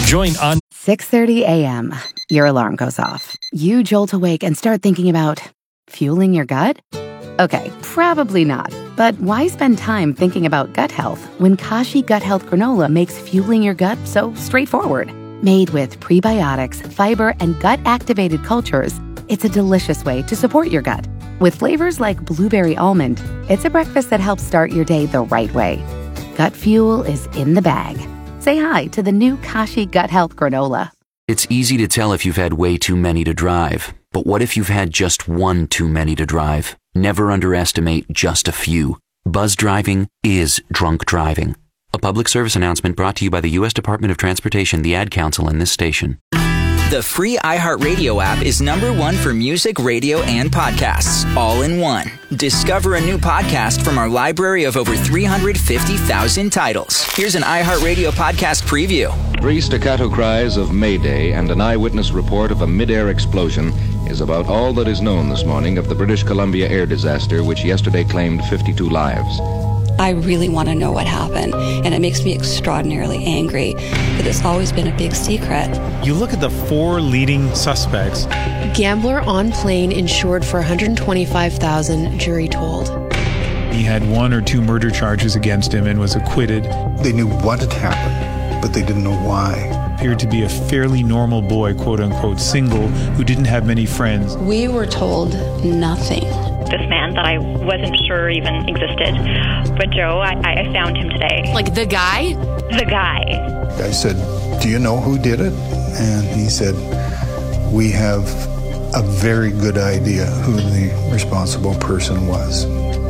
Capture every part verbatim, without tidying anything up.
Join on six thirty a.m. Your alarm goes off. You jolt awake and start thinking about fueling your gut? Okay, probably not. But why spend time thinking about gut health when Kashi Gut Health Granola makes fueling your gut so straightforward? Made with prebiotics, fiber, and gut-activated cultures, it's a delicious way to support your gut. With flavors like blueberry almond, it's a breakfast that helps start your day the right way. Gut fuel is in the bag. Say hi to the new Kashi Gut Health Granola. It's easy to tell if you've had way too many to drive. But what if you've had just one too many to drive? Never underestimate just a few. Buzz driving is drunk driving. A public service announcement brought to you by the U S Department of Transportation, the Ad Council, and this station. The free iHeartRadio app is number one for music, radio, and podcasts, all in one. Discover a new podcast from our library of over three hundred fifty thousand titles. Here's an iHeartRadio podcast preview. Three staccato cries of Mayday and an eyewitness report of a mid-air explosion is about all that is known this morning of the British Columbia air disaster, which yesterday claimed fifty-two lives. I really want to know what happened, and it makes me extraordinarily angry that it's always been a big secret. You look at the four leading suspects. Gambler on plane insured for one hundred twenty-five thousand dollars, jury told. He had one or two murder charges against him and was acquitted. They knew what had happened, but they didn't know why. Appeared to be a fairly normal boy, quote-unquote, single, who didn't have many friends. We were told nothing. This man that I wasn't sure even existed. But Joe, I, I found him today. Like the guy? The guy. I said, do you know who did it? And he said, we have a very good idea who the responsible person was.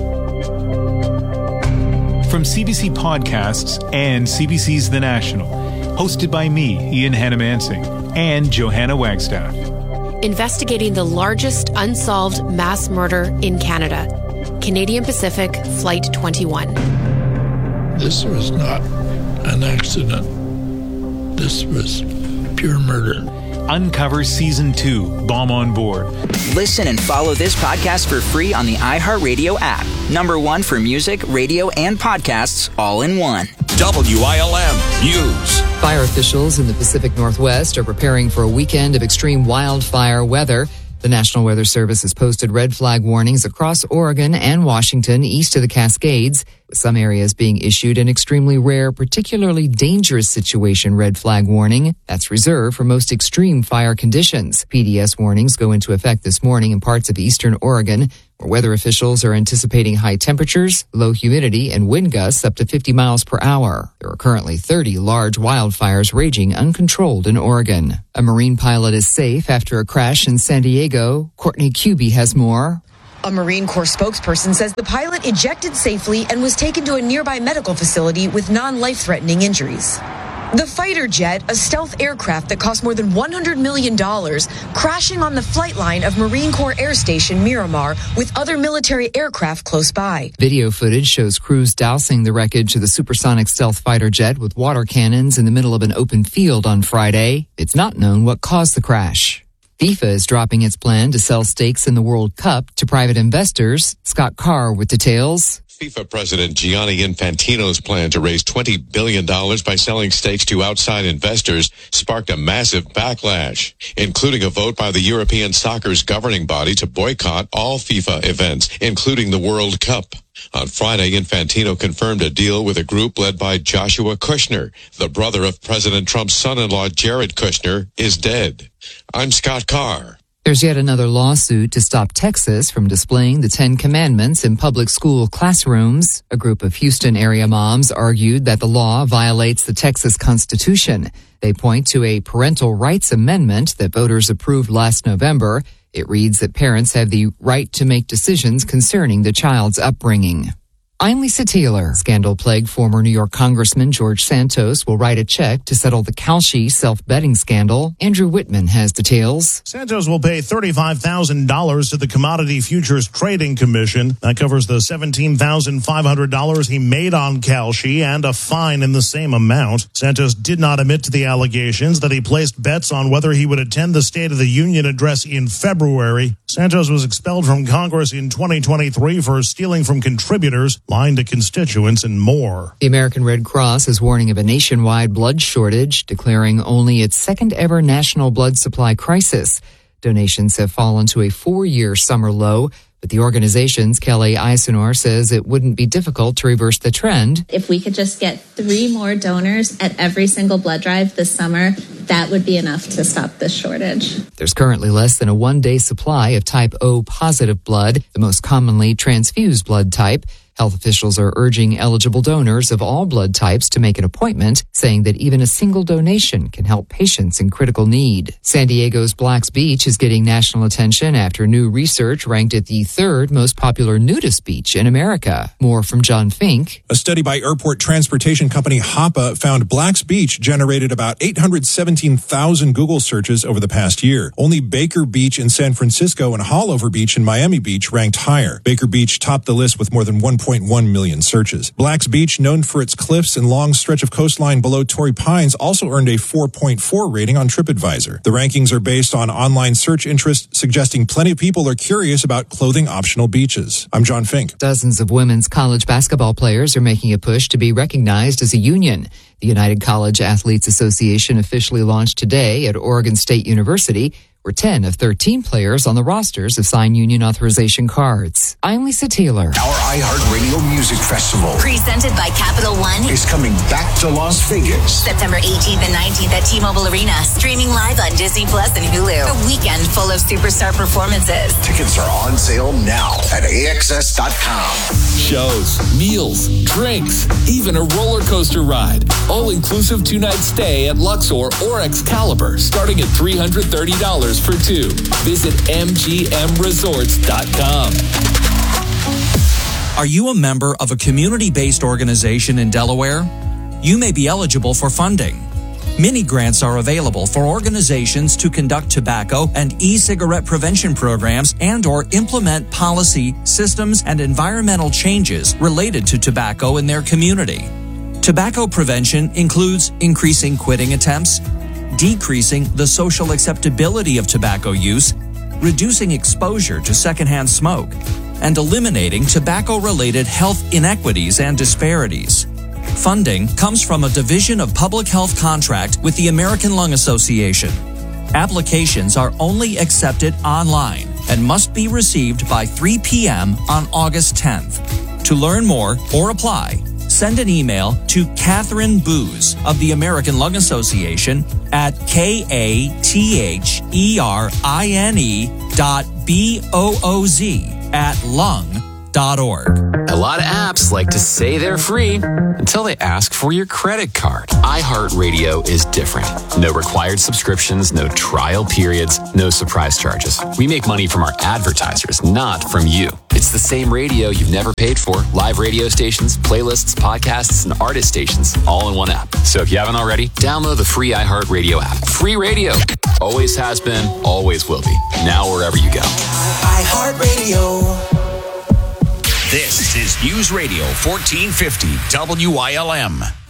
From C B C Podcasts and C B C's The National, hosted by me, Ian Hannamansing, and Johanna Wagstaff. Investigating the largest unsolved mass murder in Canada. Canadian Pacific Flight twenty-one. This was not an accident. This was pure murder. Uncover Season two, Bomb on Board. Listen and follow this podcast for free on the iHeartRadio app. Number one for music, radio, and podcasts, all in one. W I L M News. Fire officials in the Pacific Northwest are preparing for a weekend of extreme wildfire weather. The National Weather Service has posted red flag warnings across Oregon and Washington east of the Cascades, with some areas being issued an extremely rare, particularly dangerous situation red flag warning. That's reserved for most extreme fire conditions. P D S warnings go into effect this morning in parts of eastern Oregon, where weather officials are anticipating high temperatures, low humidity, and wind gusts up to fifty miles per hour. There are currently thirty large wildfires raging uncontrolled in Oregon. A Marine pilot is safe after a crash in San Diego. Courtney Cubie has more. A Marine Corps spokesperson says the pilot ejected safely and was taken to a nearby medical facility with non-life-threatening injuries. The fighter jet, a stealth aircraft that cost more than one hundred million dollars, crashing on the flight line of Marine Corps Air Station Miramar with other military aircraft close by. Video footage shows crews dousing the wreckage of the supersonic stealth fighter jet with water cannons in the middle of an open field on Friday. It's not known what caused the crash. FIFA is dropping its plan to sell stakes in the World Cup to private investors. Scott Carr with details. FIFA President Gianni Infantino's plan to raise twenty billion dollars by selling stakes to outside investors sparked a massive backlash, including a vote by the European soccer's governing body to boycott all FIFA events, including the World Cup. On Friday, Infantino confirmed a deal with a group led by Joshua Kushner. The brother of President Trump's son-in-law, Jared Kushner, is dead. I'm Scott Carr. There's yet another lawsuit to stop Texas from displaying the Ten Commandments in public school classrooms. A group of Houston area moms argued that the law violates the Texas Constitution. They point to a parental rights amendment that voters approved last November. It reads that parents have the right to make decisions concerning the child's upbringing. I'm Lisa Taylor. Scandal-plagued former New York Congressman George Santos will write a check to settle the Kalshi self-betting scandal. Andrew Whitman has details. Santos will pay thirty-five thousand dollars to the Commodity Futures Trading Commission. That covers the seventeen thousand five hundred dollars he made on Kalshi and a fine in the same amount. Santos did not admit to the allegations that he placed bets on whether he would attend the State of the Union address in February. Santos was expelled from Congress in twenty twenty-three for stealing from contributors. lying to constituents, and more. The American Red Cross is warning of a nationwide blood shortage, declaring only its second ever national blood supply crisis. Donations have fallen to a four-year summer low, but the organization's Kelly Eisenor says it wouldn't be difficult to reverse the trend. If we could just get three more donors at every single blood drive this summer, that would be enough to stop this shortage. There's currently less than a one-day supply of type O positive blood, the most commonly transfused blood type. Health officials are urging eligible donors of all blood types to make an appointment, saying that even a single donation can help patients in critical need. San Diego's Black's Beach is getting national attention after new research ranked it the third most popular nudist beach in America. More from John Fink. A study by airport transportation company Hapa found Black's Beach generated about eight hundred seventeen thousand Google searches over the past year. Only Baker Beach in San Francisco and Haulover Beach in Miami Beach ranked higher. Baker Beach topped the list with more than one point one million searches. Black's Beach, known for its cliffs and long stretch of coastline below Torrey Pines, also earned a four point four rating on TripAdvisor. The rankings are based on online search interest, suggesting plenty of people are curious about clothing-optional beaches. I'm John Fink. Dozens of women's college basketball players are making a push to be recognized as a union. The United College Athletes Association officially launched today at Oregon State University, where ten of thirteen players on the rosters have signed union authorization cards. I'm Lisa Taylor. Our iHeartRadio Music Festival, presented by Capital One, is coming back to Las Vegas. September eighteenth and nineteenth at T-Mobile Arena. Streaming live on Disney Plus and Hulu. A weekend full of superstar performances. Tickets are on sale now at A X S dot com. Shows, meals, drinks, even a roller coaster ride. All-inclusive two-night stay at Luxor or Excalibur, starting at three hundred thirty dollars for two. Visit M G M resorts dot com. Are you a member of a community-based organization in Delaware? You may be eligible for funding. Many grants are available for organizations to conduct tobacco and e-cigarette prevention programs and or implement policy, systems, and environmental changes related to tobacco in their community. Tobacco prevention includes increasing quitting attempts, decreasing the social acceptability of tobacco use, reducing exposure to secondhand smoke, and eliminating tobacco-related health inequities and disparities. Funding comes from a Division of Public Health contract with the American Lung Association. Applications are only accepted online and must be received by three p.m. on August tenth. To learn more or apply, send an email to Catherine Booz of the American Lung Association at K A T H E R I N E dot B O O Z at lung dot org. A lot of apps like to say they're free until they ask for your credit card. iHeartRadio is different. No required subscriptions, no trial periods, no surprise charges. We make money from our advertisers, not from you. It's the same radio you've never paid for. Live radio stations, playlists, podcasts, and artist stations all in one app. So if you haven't already, download the free iHeartRadio app. Free radio. Always has been, always will be. Now wherever you go. iHeartRadio. This is News Radio fourteen fifty W I L M.